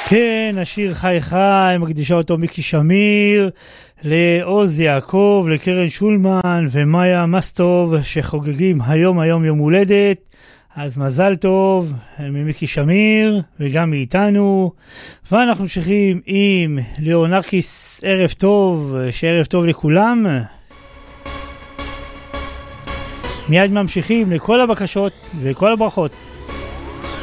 כן, השיר חי חי, מקדישה אותו מיקי שמיר, לעוז יעקב, לקרן שולמן ומאיה מסטוב, שחוגגים היום יום הולדת. אז מזל טוב ממיקי שמיר וגם מאיתנו. ואנחנו ממשיכים עם ליאור נרקיס, ערב טוב, שערב טוב לכולם. מיד ממשיכים לכל הבקשות וכל הברכות.